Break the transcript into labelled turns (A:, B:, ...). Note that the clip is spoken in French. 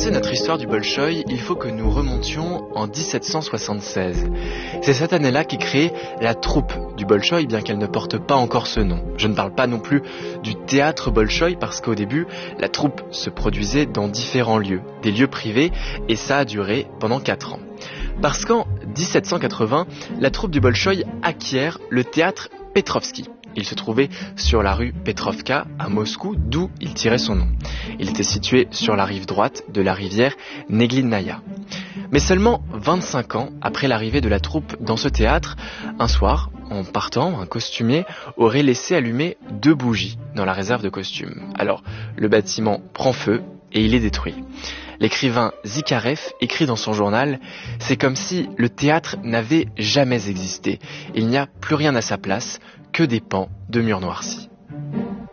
A: commencer notre histoire du Bolchoï, il faut que nous remontions en 1776. C'est cette année-là qu'est créée la troupe du Bolchoï, bien qu'elle ne porte pas encore ce nom. Je ne parle pas non plus du théâtre Bolchoï, parce qu'au début, la troupe se produisait dans différents lieux, des lieux privés, et ça a duré pendant 4 ans. Parce qu'en 1780, la troupe du Bolchoï acquiert le théâtre Petrovski. Il se trouvait sur la rue Petrovka à Moscou, d'où il tirait son nom. Il était situé sur la rive droite de la rivière Neglinaya. Mais seulement 25 ans après l'arrivée de la troupe dans ce théâtre, un soir, en partant, un costumier aurait laissé allumer 2 bougies dans la réserve de costumes. Alors, le bâtiment prend feu et il est détruit. L'écrivain Zikarev écrit dans son journal « C'est comme si le théâtre n'avait jamais existé. Il n'y a plus rien à sa place, que des pans de murs noircis. »